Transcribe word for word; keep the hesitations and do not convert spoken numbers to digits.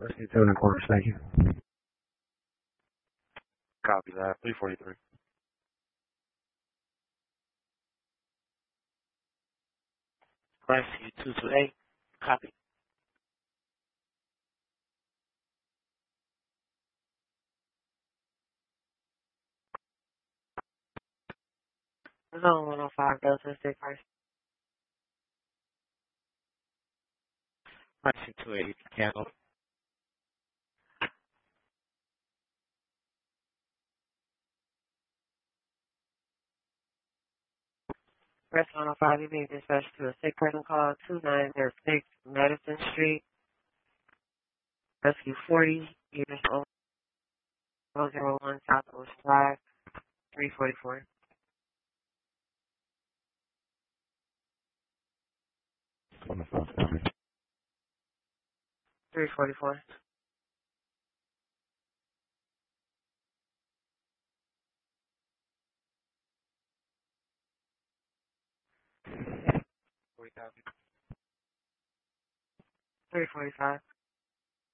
Rescue two and a quarter, thank you. Copy that. three forty-three. Rescue two two eight. Copy. Zone one oh five, Delta six first. Rescue two eighty, handle. Rescue one oh five, you being dispatched to a sick person call two nine zero six Madison Street. Rescue forty, unit zero zero one South Ocean Drive, three forty-four. one oh five, copy. three forty-four. forty copy. three forty-five.